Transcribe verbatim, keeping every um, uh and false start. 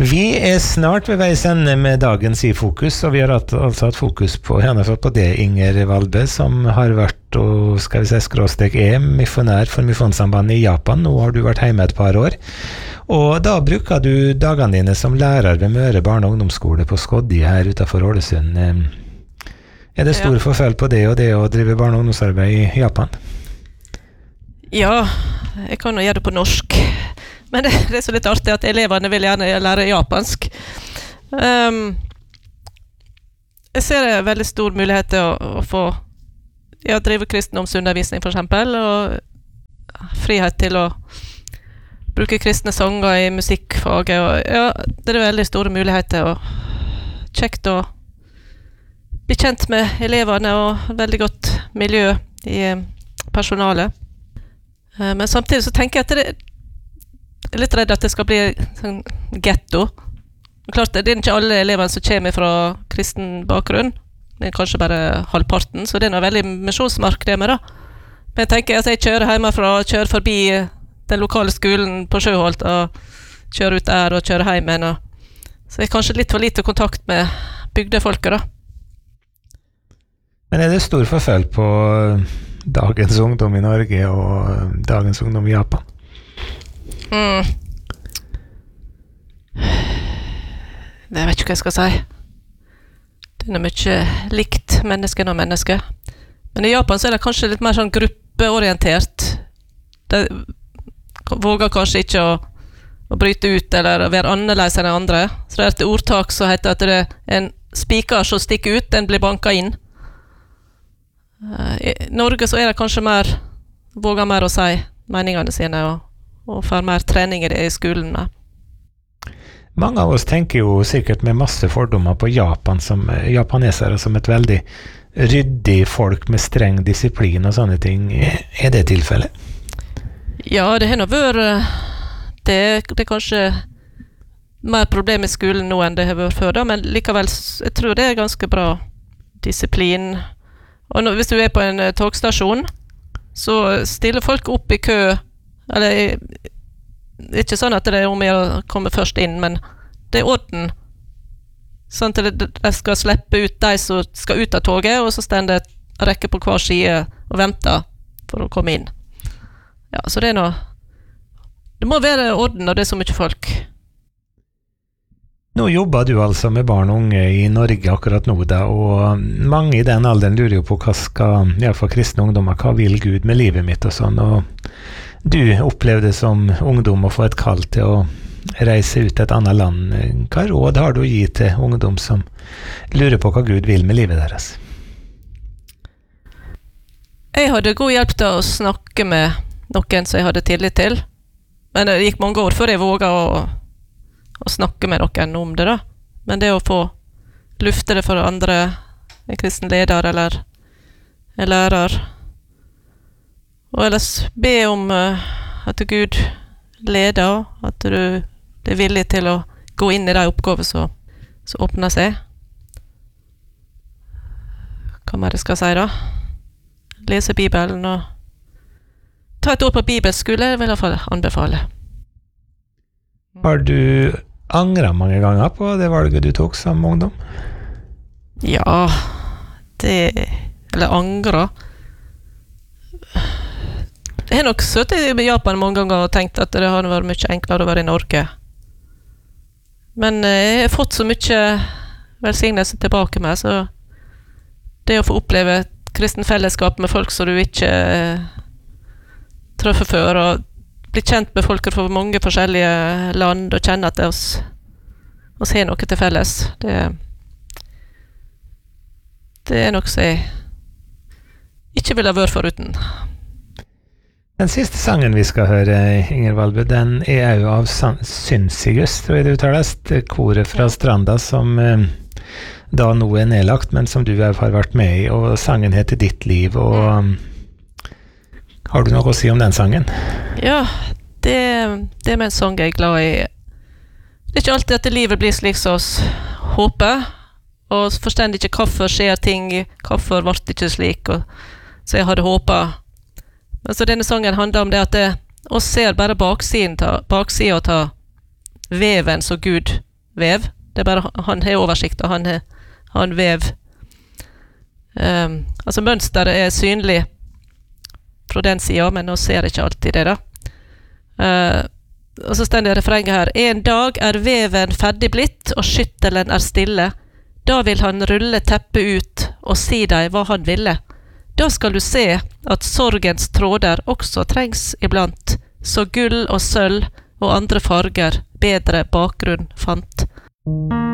Vi er snart ved veis ende med dagens i fokus, og vi har hatt, altså hatt fokus på, gjerne på det, Inger Valbe, som har vært, og skal vi si, skråstek er misjonær for Misjonssambandet i Japan. Nå har du vært hjemme et par år, og da bruker du dagene dine som lærer ved Møre barne- og ungdomsskole på Skodje her utenfor Ålesund. Er det stor ja. forskjell på det og det å drive barne- og ungdomsarbeid i Japan? Ja, jeg kan jo gjøre det på norsk. Men det, det er så litt artig at eleverne vil gjerne lære japansk. Um, jeg ser det veldig stor mulighet til å, å få ja, drive kristendomsundervisning for eksempel, og frihet til å bruke kristne sanger i musikkfaget. Og, ja, det er veldig store muligheter og kjekt å bli kjent med eleverne og veldig godt miljø i personalet. Uh, men samtidig så tenker jeg at det Jeg er litt redd at det skal bli sånn ghetto. Klart, det er ikke alle elevene som kommer fra kristen bakgrunn. Det er kanskje bare halvparten, så det er noe veldig misjonsmark det med da. Men jeg tenker at jeg kjører hjemmefra, kjører forbi den lokale skolen på Sjøholt, og kjører ut der og kjører hjem igjen. Så jeg er kanskje litt for lite kontakt med bygdefolket da. Men er det stor forskjell på dagens ungdom i Norge og dagens ungdom i Japan? Mm. Det vet ikke hva jeg skal si. Det er mye likt menneske og menneske. Men i Japan så er det kanskje litt mer sånn gruppeorientert. De våger kanskje ikke å, å bryte ut eller være annerledes enn de andre. Så det er et ordtak som heter at det er en spiker som stikker ut, den blir banket inn. I Norge så er det kanskje mer, våger mer å si meningene sine og og får mer trening i det i skolen. Mange av oss tenker jo sikkert med masse fordommer på Japan som japanesere som et veldig ryddig folk med streng disiplin og sånne ting. Er det tilfellet? Ja, det har nå vært det, det er kanskje mer problem i skolen nå enn det har vært før da, men likevel, jeg tror det er ganske bra disiplin. Og nå, hvis du er på en togstasjon, så stiller folk opp i kø. Eller, det er ikke sånn at det er om å komme først inn, men det er orden. Sånn at de skal slippe ut de som skal ut av toget, og så står det rekke på hver side og venter for å komme inn. Ja, så det er noe... Det må være orden når det er så mye folk. Nå jobber du altså med barn og unge i Norge akkurat nå da, og mange i den alderen lurer jo på hva skal, ja, for kristne ungdommer, hva vil Gud med livet mitt og sånn, og du opplevde som ungdom å få et kall til å reise ut til et annet land. Hva råd har du å gi til ungdom som lurer på hva Gud vil med livet deres? Jeg hadde god hjelp til å snakke med noen som jeg hadde tillit til. Men det gikk mange år før jeg våget å, å snakke med noen om det da. Men det å få lufte det for andre, en kristen leder eller en lærer, og ellers be om uh, at Gud leder, at du er villig til å gå inn i de oppgaver som, som åpner seg. Hva mer jeg skal si da? Lese Bibelen og ta et år på bibelskole, vil jeg i hvert fall anbefale. Har du angret mange ganger på det valget du tok som ungdom? Ja, det... Eller angret. Jeg har nok sittet i Japan mange ganger og tenkt at det har vært mye enklere å være i Norge. Men jeg har fått så mye velsignelse tilbake med, så det å få oppleve et kristen fellesskap med folk som du ikke treffer før, og bli kjent med folk fra mange forskjellige land, og kjenne at oss, oss har noe til felles, det, det er nok så jeg ikke ville ha vært foruten. Den siste sangen vi skal høre, Inger Valbe, den er jo av Synsigus, tror jeg det uttales, koret fra Stranda, som eh, da nå er nedlagt, men som du har vært med i, og sangen heter Ditt liv, og um, har du noe å si om den sangen? Ja, det, det er med en sang jeg er glad i. Det er ikke alltid at livet blir slik som oss håper, og forstår ikke hvorfor skjer ting, hvorfor ble det ikke slik, og, så jeg hadde håpet. Men så denne sangen handler om det at det, oss ser bare baksiden ta, baksiden ta veven som Gud vev. Det er bare han har oversikt, og han har han vev. Um, altså mønsteret er synlig fra den siden, men nå ser jeg ikke alltid det da. Uh, og så stender refrenget her. En dag er veven ferdig blitt, og skyttelen er stille. Da vil han rulle teppet ut, og si deg hva han ville. Da skal du se at sorgens tråder også trengs iblant, så gull og sølv og andre farger bedre bakgrunn fant.